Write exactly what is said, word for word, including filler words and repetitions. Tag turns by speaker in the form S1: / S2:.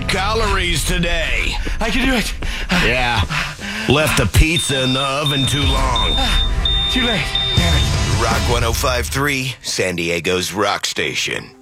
S1: hundred calories today.
S2: I can do it.
S1: Yeah. Left the pizza in the oven too long.
S2: Too late. Damn it.
S3: Rock one oh five point three, San Diego's rock station.